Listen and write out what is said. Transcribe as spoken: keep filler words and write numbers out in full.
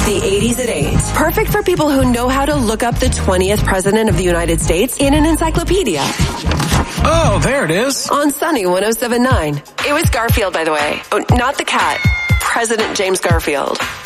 The eighties at eight. Perfect for people who know how to look up the twentieth president of the United States in an encyclopedia. Oh, there it is. On Sunny one oh seven point nine. It was Garfield, by the way. Oh, not the cat. President James Garfield.